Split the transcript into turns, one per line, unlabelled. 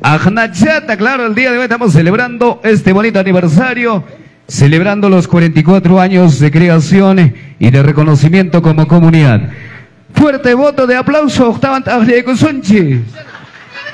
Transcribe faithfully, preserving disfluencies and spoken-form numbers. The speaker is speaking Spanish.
Ajnachata, claro, el día de hoy estamos celebrando este bonito aniversario, celebrando los cuarenta y cuatro años de creación y de reconocimiento como comunidad. Fuerte voto de aplauso, Octavan Tagliacusunchi.